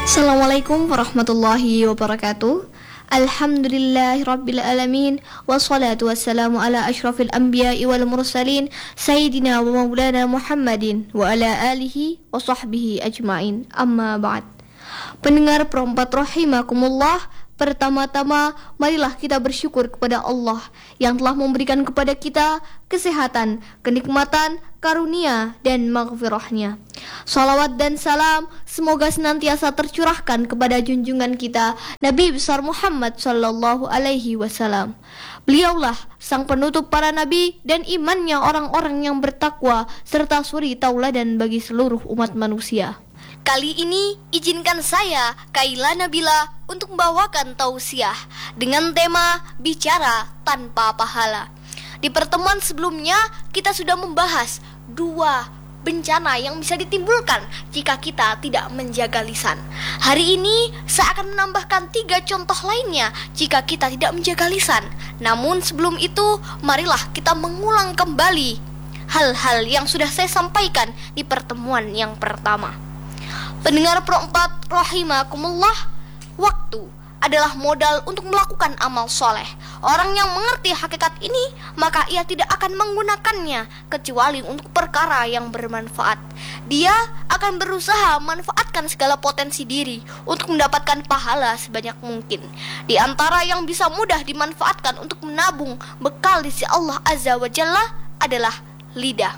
Assalamualaikum warahmatullahi wabarakatuh. Alhamdulillahirabbil alamin wassalatu wassalamu ala asyrafil anbiya'i wal mursalin sayyidina wa maulana Muhammadin wa ala alihi wa sahbihi ajmain. Amma ba'd. Pendengar perempat rahimakumullah, pertama-tama marilah kita bersyukur kepada Allah yang telah memberikan kepada kita kesehatan, kenikmatan, karunia dan maghfirahnya. Salawat dan salam semoga senantiasa tercurahkan kepada junjungan kita Nabi besar Muhammad sallallahu alaihi wasallam. Beliaulah sang penutup para nabi dan imannya orang-orang yang bertakwa serta suri tauladan bagi seluruh umat manusia. Kali ini izinkan saya, Kaila Nabila, untuk membawakan tausiah dengan tema bicara tanpa pahala. Di pertemuan sebelumnya kita sudah membahas 2 bencana yang bisa ditimbulkan jika kita tidak menjaga lisan. Hari ini saya akan menambahkan 3 contoh lainnya jika kita tidak menjaga lisan. Namun sebelum itu, marilah kita mengulang kembali hal-hal yang sudah saya sampaikan di pertemuan yang pertama. Pendengar perempat rahimakumullah, waktu adalah modal untuk melakukan amal soleh. Orang yang mengerti hakikat ini, maka ia tidak akan menggunakannya kecuali untuk perkara yang bermanfaat. Dia akan berusaha memanfaatkan segala potensi diri untuk mendapatkan pahala sebanyak mungkin. Di antara yang bisa mudah dimanfaatkan untuk menabung bekal di sisi Allah Azza wa Jalla adalah lidah.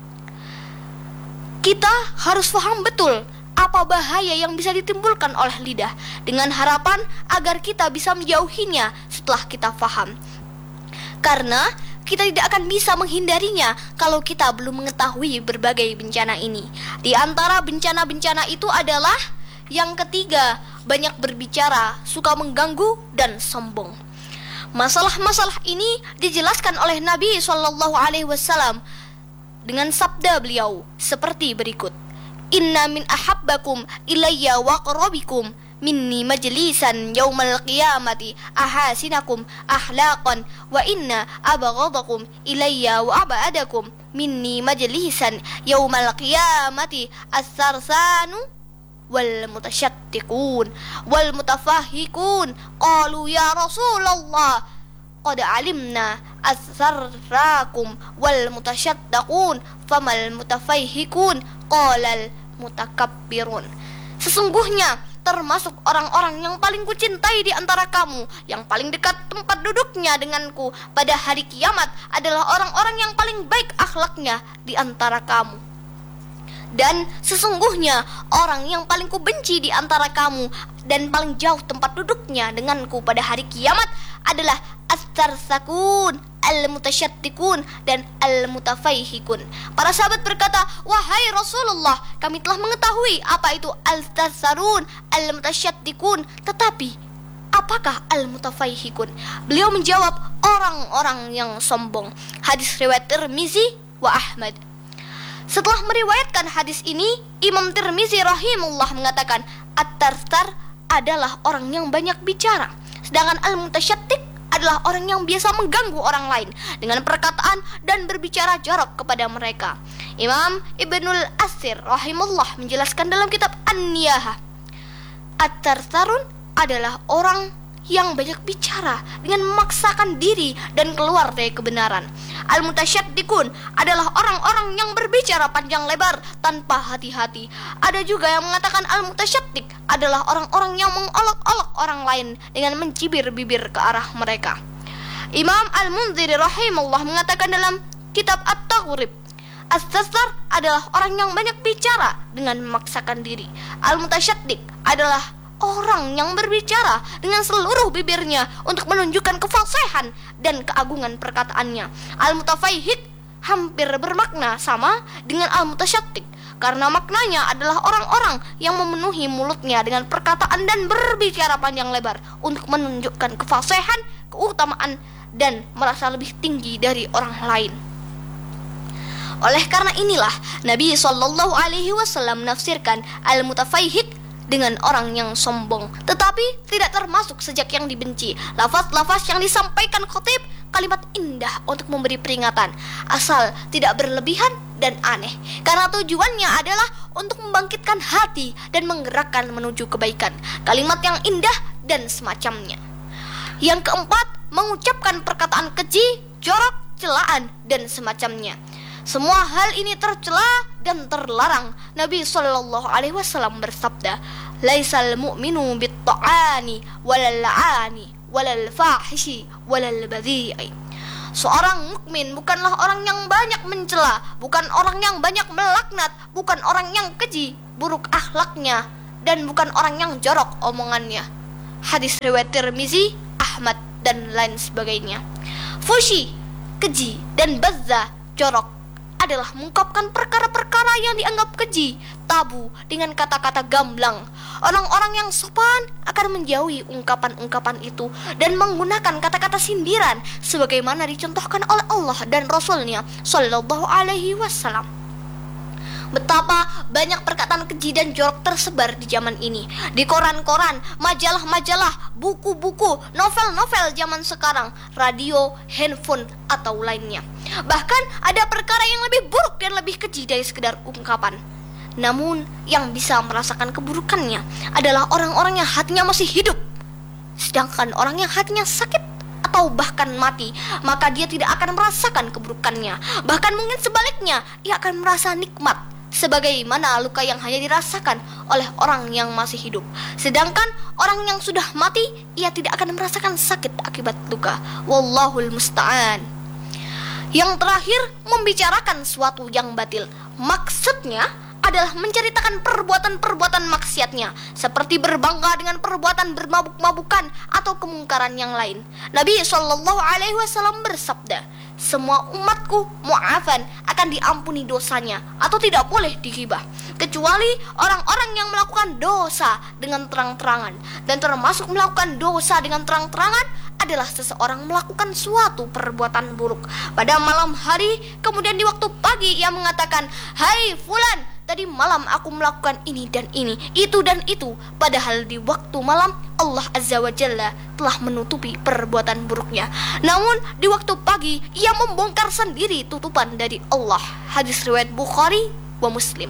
Kita harus paham betul apa bahaya yang bisa ditimbulkan oleh lidah, dengan harapan agar kita bisa menjauhinya setelah kita faham. Karena kita tidak akan bisa menghindarinya kalau kita belum mengetahui berbagai bencana ini. Di antara bencana-bencana itu adalah yang ketiga, banyak berbicara, suka mengganggu, dan sombong. Masalah-masalah ini dijelaskan oleh Nabi SAW dengan sabda beliau seperti berikut. Inna min ahabbakum ilayya wa aqrabikum minni majlisan yaumal qiyamati ahasinakum ahlaqan wa inna abghadakum ilayya wa abadakum minni majlisan yaumal qiyamati as-sarsanu wal mutasyattiqun wal mutafahhikun. Qalu ya Rasulullah qad alimna as-sarrakum wal mutasyattaqun famal mutafahhikun qalal mutakabbirun. Sesungguhnya termasuk orang-orang yang paling kucintai di antara kamu, yang paling dekat tempat duduknya denganku pada hari kiamat adalah orang-orang yang paling baik akhlaknya di antara kamu. Dan sesungguhnya orang yang paling kubenci di antara kamu dan paling jauh tempat duduknya denganku pada hari kiamat adalah as-sarsakun, al-mutasyattikun, dan al-mutafahhikun. Para sahabat berkata, wahai Rasulullah, kami telah mengetahui apa itu al-sarsarun, al-mutasyattikun, tetapi apakah al-mutafahhikun? Beliau menjawab, orang-orang yang sombong. Hadis riwayat Tirmizi wa Ahmad. Setelah meriwayatkan hadis ini, Imam Tirmizi rahimahullah mengatakan, at-tarsar adalah orang yang banyak bicara, sedangkan al-mutasyattik adalah orang yang biasa mengganggu orang lain dengan perkataan dan berbicara jorok kepada mereka. Imam Ibnul Asir rahimahullah menjelaskan dalam kitab An-Niyahah, at-tarsarun adalah orang yang banyak bicara dengan memaksakan diri dan keluar dari kebenaran. Al-mutasyattikun adalah orang-orang yang berbicara panjang lebar tanpa hati-hati. Ada juga yang mengatakan al-mutasyattik adalah orang-orang yang mengolok-olok orang lain dengan mencibir bibir ke arah mereka. Imam Al-Munziri rahimahullah mengatakan dalam kitab At-Taghrib, as-sarsar adalah orang yang banyak bicara dengan memaksakan diri. Al-mutasyattik adalah orang yang berbicara dengan seluruh bibirnya untuk menunjukkan kefasihan dan keagungan perkataannya. Al-mutafahhik hampir bermakna sama dengan al-mutasyattik, karena maknanya adalah orang-orang yang memenuhi mulutnya dengan perkataan dan berbicara panjang lebar untuk menunjukkan kefasihan, keutamaan, dan merasa lebih tinggi dari orang lain. Oleh karena inilah Nabi SAW menafsirkan al-mutafahhik dengan orang yang sombong, tetapi tidak termasuk sejak yang dibenci. Lafaz-lafaz yang disampaikan khatib kalimat indah untuk memberi peringatan, asal tidak berlebihan dan aneh, karena tujuannya adalah untuk membangkitkan hati dan menggerakkan menuju kebaikan. Kalimat yang indah dan semacamnya. Yang keempat, mengucapkan perkataan keji, jorok, celaan, dan semacamnya. Semua hal ini tercela dan terlarang. Nabi Shallallahu Alaihi Wasallam bersabda, "Laisal mu'minu bit-ta'ani walal la'ani walal fahishi walal badhi'i." Seorang mukmin bukanlah orang yang banyak mencela, bukan orang yang banyak melaknat, bukan orang yang keji, buruk akhlaknya, dan bukan orang yang jorok omongannya. Hadis riwayat Tirmizi, Ahmad, dan lain sebagainya. Fushi, keji, dan bazza, jorok, adalah mengungkapkan perkara-perkara yang dianggap keji, tabu, dengan kata-kata gamblang. Orang-orang yang sopan akan menjauhi ungkapan-ungkapan itu dan menggunakan kata-kata sindiran sebagaimana dicontohkan oleh Allah dan Rasul-Nya Shallallahu Alaihi Wasallam. Betapa banyak perkataan keji dan jorok tersebar di zaman ini, di koran-koran, majalah-majalah, buku-buku, novel-novel zaman sekarang, radio, handphone, atau lainnya. Bahkan ada perkara yang lebih buruk dan lebih keji dari sekedar ungkapan. Namun yang bisa merasakan keburukannya adalah orang-orang yang hatinya masih hidup. Sedangkan orang yang hatinya sakit atau bahkan mati, maka dia tidak akan merasakan keburukannya. Bahkan mungkin sebaliknya, ia akan merasa nikmat, sebagaimana luka yang hanya dirasakan oleh orang yang masih hidup. Sedangkan orang yang sudah mati, ia tidak akan merasakan sakit akibat luka. Wallahul musta'an. Yang terakhir, membicarakan sesuatu yang batil. Maksudnya adalah menceritakan perbuatan-perbuatan maksiatnya, seperti berbangga dengan perbuatan bermabuk-mabukan atau kemungkaran yang lain. Nabi Shallallahu Alaihi Wasallam bersabda, "Semua umatku mu'afan, akan diampuni dosanya atau tidak boleh digibah, kecuali orang-orang yang melakukan dosa dengan terang-terangan." Dan termasuk melakukan dosa dengan terang-terangan adalah seseorang melakukan suatu perbuatan buruk pada malam hari, kemudian di waktu pagi ia mengatakan, "Hai fulan, tadi malam aku melakukan ini dan ini, itu dan itu." Padahal di waktu malam Allah Azza wa Jalla telah menutupi perbuatan buruknya. Namun di waktu pagi ia membongkar sendiri tutupan dari Allah. Hadis riwayat Bukhari wa Muslim.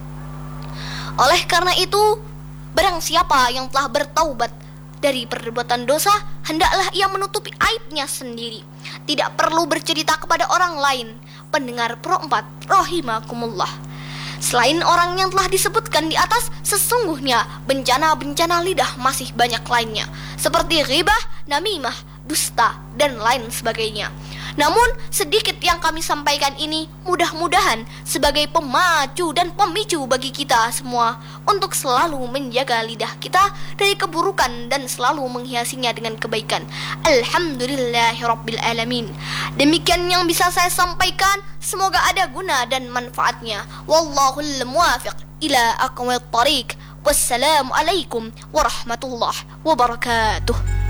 Oleh karena itu, barang siapa yang telah bertaubat dari perbuatan dosa, hendaklah ia menutupi aibnya sendiri. Tidak perlu bercerita kepada orang lain. Pendengar Pro 4 rahimakumullah. Selain orang yang telah disebutkan di atas, sesungguhnya bencana-bencana lidah masih banyak lainnya, seperti ghibah, namimah, dusta, dan lain sebagainya. Namun sedikit yang kami sampaikan ini mudah-mudahan sebagai pemacu dan pemicu bagi kita semua untuk selalu menjaga lidah kita dari keburukan dan selalu menghiasinya dengan kebaikan. Alhamdulillahirabbil alamin. Demikian yang bisa saya sampaikan, semoga ada guna dan manfaatnya. Wallahul muwafiq ila aqwamit thariq. Wassalamualaikum warahmatullahi wabarakatuh.